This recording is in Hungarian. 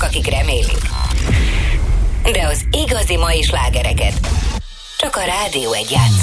akik remélik. De az igazi mai slágereket csak a Rádió 1 játsz.